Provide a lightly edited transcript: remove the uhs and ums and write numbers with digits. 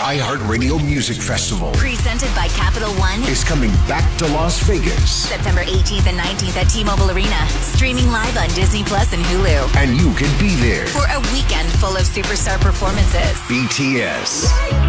iHeartRadio Music Festival Presented by Capital One. is coming back to Las Vegas. September 18th and 19th at T-Mobile Arena. Streaming live on Disney Plus and Hulu. And you can be there. For a weekend full of superstar performances. BTS.